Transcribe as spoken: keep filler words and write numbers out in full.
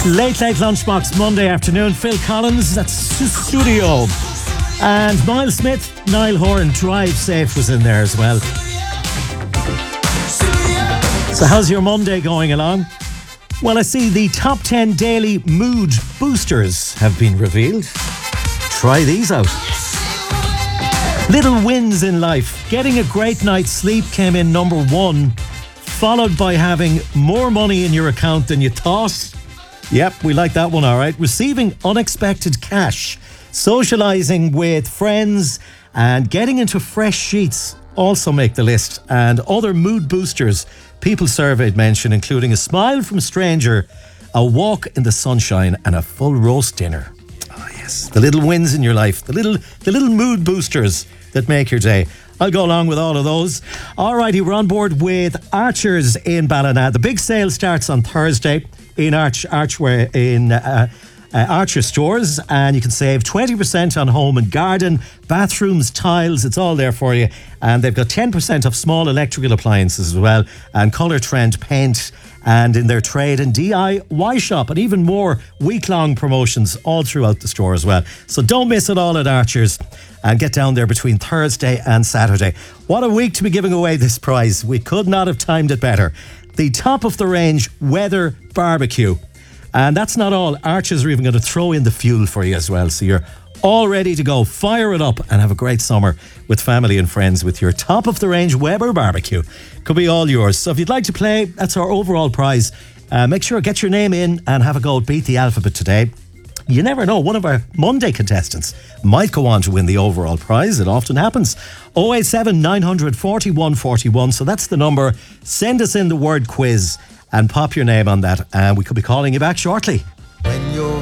Late Late Lunchbox Monday afternoon. Phil Collins at studio. And Miles Smith, Niall Horan, Drive Safe was in there as well. So how's your Monday going along? Well, I see the top ten daily mood boosters have been revealed. Try these out. Little wins in life. Getting a great night's sleep came in number one, followed by having more money in your account than you thought. Yep, we like that one, all right. Receiving unexpected cash, socialising with friends, and getting into fresh sheets also make the list. And other mood boosters people surveyed mention, including a smile from a stranger, a walk in the sunshine, and a full roast dinner. Oh yes, the little wins in your life, the little the little mood boosters that make your day. I'll go along with all of those. Alrighty, we're on board with Archers in Ballina. The big sale starts on Thursday in Arch Archway in uh, uh, Archer stores, and you can save twenty percent on home and garden, bathrooms, tiles. It's all there for you. And they've got ten percent off small electrical appliances as well, and Colour Trend paint, and in their trade and D I Y shop, and even more week-long promotions all throughout the store as well. So don't miss it all at Archers, and get down there between Thursday and Saturday. What a week to be giving away this prize. We could not have timed it better. The top of the range Weather Barbecue. And that's not all. Archers are even going to throw in the fuel for you as well. So you're all ready to go. Fire it up and have a great summer with family and friends with your top of the range Weber Barbecue. Could be all yours. So if you'd like to play, that's our overall prize. Uh, make sure get your name in and have a go at Beat the Alphabet today. You never know, one of our Monday contestants might go on to win the overall prize. It often happens. oh eight seven, nine hundred, forty-one forty-one. So that's the number. Send us in the word quiz and pop your name on that, and we could be calling you back shortly. When you're